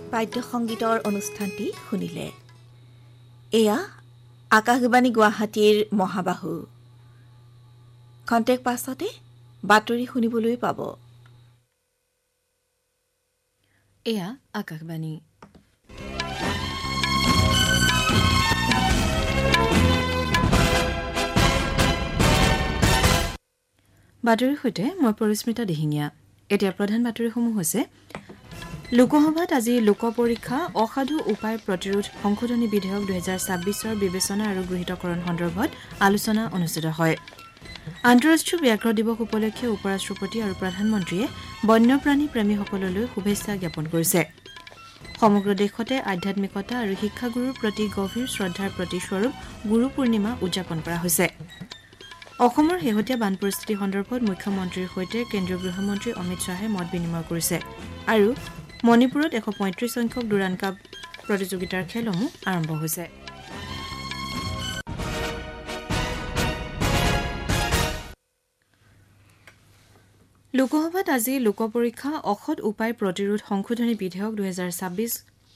বাদ্য সংগীতৰ অনুষ্ঠানটি শুনিলে। এয়া আকাশবাণী গুৱাহাটীৰ মহাবাহু। খন্তেক পাছতে বাতৰি শুনিবলৈ পাব। এয়া আকাশবাণী। বাতৰিৰ সৈতে মই পৰিস্মিতা দিহিঙীয়া। এতিয়া প্ৰধান বাতৰিসমূহ হৈছে লোকসভাত আজি লোক পৰীক্ষা অসাধু উপায় প্ৰতিৰোধ সংশোধনী বিধেয়ক 2026ৰ বিবেচনা আৰু গৃহীতকৰণ সন্দৰ্ভত আলোচনা অনুষ্ঠিত হয়। আন্তঃৰাষ্ট্ৰীয় ব্যাঘ্ৰ দিৱস উপলক্ষে উপ ৰাষ্ট্ৰপতি আৰু প্ৰধানমন্ত্ৰীয়ে বন্যপ্ৰাণী প্ৰেমীসকললৈ শুভেচ্ছা জ্ঞাপন কৰিছে। সমগ্ৰ দেশতে আধ্যাত্মিকতা আৰু শিক্ষাগুৰুৰ প্ৰতি গভীৰ শ্ৰদ্ধাৰ প্ৰতিস্বৰূপ গুৰু পূৰ্ণিমা উদযাপন কৰা হৈছে। অসমৰ শেহতীয়া বান পৰিস্থিতি সন্দৰ্ভত মুখ্যমন্ত্ৰীৰ সৈতে কেন্দ্ৰীয় গৃহমন্ত্ৰী অমিত শ্বাহে মত বিনিময় কৰিছে আৰু মণিপুৰত 135 সংখ্যক ডুৰাণ কাপ প্ৰতিযোগিতাৰ খেলসমূহ আৰম্ভ হৈছে। লোকসভাত আজি লোক পৰীক্ষা অসৎ উপায় প্ৰতিৰোধ সংশোধনী বিধেয়ক 2026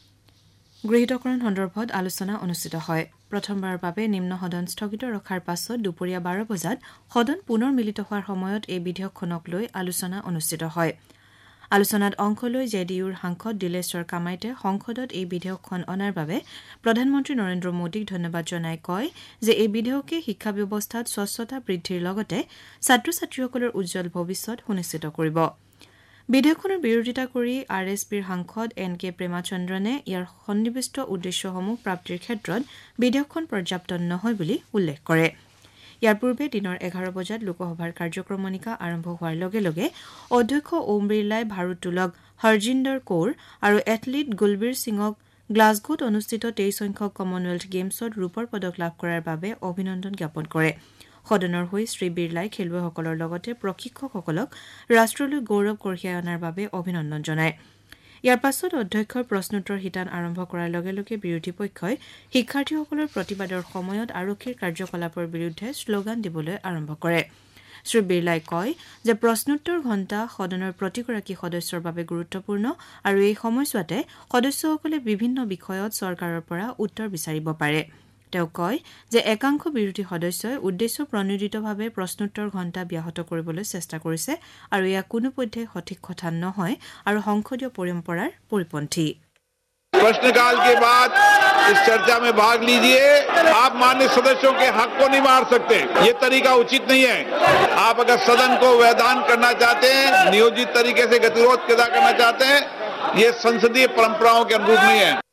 গৃহীতকৰণ সন্দৰ্ভত আলোচনা অনুষ্ঠিত হয়। প্ৰথমবাৰৰ বাবে নিম্ন সদন স্থগিত ৰখাৰ পাছত দুপৰীয়া 12 বজাত সদন পুনৰ মিলিত হোৱাৰ সময়ত এই বিধেয়কখনক লৈ আলোচনা অনুষ্ঠিত হয়। আলোচনাত অংশ লৈ জেডিইউৰ সাংসদ দিলেশ্বৰ কামাইতে সংসদত এই বিধেয়কখন অনাৰ বাবে প্ৰধানমন্ত্ৰী নৰেন্দ্ৰ মোদীক ধন্যবাদ জনাই কয় যে এই বিধেয়কে শিক্ষা ব্যৱস্থাত স্বচ্ছতা বৃদ্ধিৰ লগতে ছাত্ৰ ছাত্ৰীসকলৰ উজ্জ্বল ভৱিষ্যত সুনিশ্চিত কৰিব। বিধেয়কখনৰ বিৰোধিতা কৰি আৰ এছ পিৰ সাংসদ এন কে প্ৰেমাচন্দ্ৰনে ইয়াৰ সন্নিৱিষ্ট উদ্দেশ্যসমূহ প্ৰাপ্তিৰ ক্ষেত্ৰত বিধেয়কখন পৰ্যাপ্ত নহয় বুলি উল্লেখ কৰে। ইয়াৰ পূৰ্বে দিনৰ 11 বজাত লোকসভাৰ কাৰ্যক্ৰমণিকা আৰম্ভ হোৱাৰ লগে লগে অধ্যক্ষ ওম বিৰলাই ভাৰোত্তোলক হৰজিন্দৰ কৌৰ আৰু এথলীট গুলবীৰ সিঙক গ্লাছগোত অনুষ্ঠিত 23 সংখ্যক কমনৱেলথ গেমছত ৰূপৰ পদক লাভ কৰাৰ বাবে অভিনন্দন জ্ঞাপন কৰে। সদনৰ হৈ শ্ৰী বিৰলাই খেলুৱৈসকলৰ লগতে প্ৰশিক্ষকসকলক ৰাষ্ট্ৰলৈ গৌৰৱ কঢ়িয়াই অনাৰ বাবে অভিনন্দন জনায়। ইয়াৰ পাছত অধ্যক্ষৰ প্ৰশ্নোত্তৰ শিতান আৰম্ভ কৰাৰ লগে লগে বিৰোধী পক্ষই শিক্ষাৰ্থীসকলৰ প্ৰতিবাদৰ সময়ত আৰক্ষীৰ কাৰ্যকলাপৰ বিৰুদ্ধে শ্লোগান দিবলৈ আৰম্ভ কৰে। শ্ৰী বিৰলাই কয় যে প্ৰশ্নোত্তৰ ঘণ্টা সদনৰ প্ৰতিগৰাকী সদস্যৰ বাবে গুৰুত্বপূৰ্ণ আৰু এই সময়ছোৱাতে সদস্যসকলে বিভিন্ন বিষয়ত চৰকাৰৰ পৰা উত্তৰ বিচাৰিব পাৰে। তেওঁ কয় যে একাংশ বিৰোধী সদস্যই উদ্দেশ্য প্ৰণোদিতভাৱে প্ৰশ্নোত্তৰ ঘণ্টা ব্যাহত কৰিবলৈ চেষ্টা কৰিছে আৰু এয়া কোনোপধ্যে সঠিক কথা নহয় আৰু সংসদীয় পৰম্পৰাৰ পৰিপন্থী। प्रश्नकाल के बाद इस चर्चा में भाग लीजिए। आप मान्य सदस्यों के हक को नहीं मार सकते, ये तरीका उचित नहीं है। आप अगर सदन को व्यवधान करना चाहते हैं, नियोजित तरीके से गतिरोध पैदा करना चाहते हैं, ये संसदीय परंपराओं के अनुरूप नहीं है।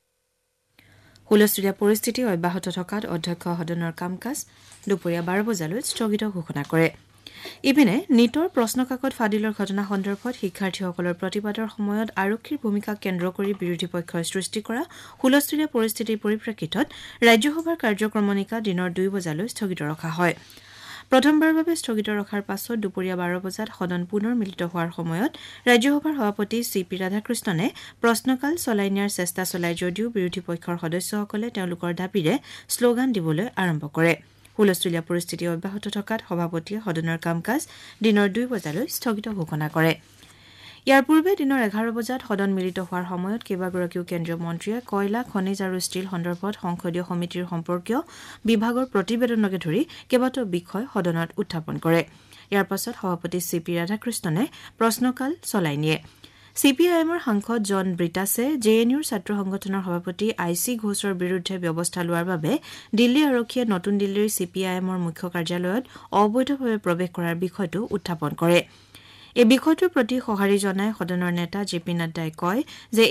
হুলস্থুলীয়া পৰিস্থিতি অব্যাহত থকাত অধ্যক্ষ সদনৰ কাম কাজ দুপৰীয়া 12 বজালৈ স্থগিত ঘোষণা কৰে। ইপিনে নিটৰ প্ৰশ্নকাকত ফাদিলৰ ঘটনা সন্দৰ্ভত শিক্ষাৰ্থীসকলৰ প্ৰতিবাদৰ সময়ত আৰক্ষীৰ ভূমিকা কেন্দ্ৰ কৰি বিৰোধী পক্ষই সৃষ্টি কৰা হুলস্থুলীয়া পৰিস্থিতিৰ পৰিপ্ৰেক্ষিতত ৰাজ্যসভাৰ কাৰ্যক্ৰমণিকা দিনৰ 2 বজালৈ স্থগিত ৰখা হয়। প্ৰথমবাৰৰ বাবে স্থগিত ৰখাৰ পাছত দুপৰীয়া 12 বজাত সদন পুনৰ মিলিত হোৱাৰ সময়ত ৰাজ্যসভাৰ সভাপতি চি পি ৰাধাকৃষ্ণনে প্ৰশ্নকাল চলাই নিয়াৰ চেষ্টা চলাই যদিও বিৰোধী পক্ষৰ সদস্যসকলে তেওঁলোকৰ দাবীৰে শ্লোগান দিবলৈ আৰম্ভ কৰে। হুলস্থুলীয়া পৰিস্থিতি অব্যাহত থকাত সভাপতিয়ে সদনৰ কাম কাজ দিনৰ 2 বজালৈ স্থগিত ঘোষণা কৰে। ইয়াৰ পূৰ্বে দিনৰ 11 বজাত সদন মিলিত হোৱাৰ সময়ত কেইবাগৰাকীও কেন্দ্ৰীয় মন্ত্ৰীয়ে কয়লা খনিজ আৰু ষ্টীল সন্দৰ্ভত সংসদীয় সমিতিৰ সম্পৰ্কীয় বিভাগৰ প্ৰতিবেদনকে ধৰি কেইবাটাও বিষয় সদনত উত্থাপন কৰে। ইয়াৰ পাছত সভাপতি চি পি ৰাধাকৃষ্ণনে প্ৰশ্নকাল চলাই নিয়ে। চিপিআইএমৰ সাংসদ জন ব্ৰিটাছে জেএনইউৰ ছাত্ৰ সংগঠনৰ সভাপতি আই চি ঘোষৰ বিৰুদ্ধে ব্যৱস্থা লোৱাৰ বাবে দিল্লী আৰক্ষীয়ে নতুন দিল্লীৰ চিপিআইএমৰ মুখ্য কাৰ্যালয়ত অবৈধভাৱে প্ৰৱেশ কৰাৰ বিষয়টো উত্থাপন কৰে। এই বিষয়টোৰ প্ৰতি সঁহাৰি জনাই সদনৰ নেতা জে পি নাড্ডাই কয় যে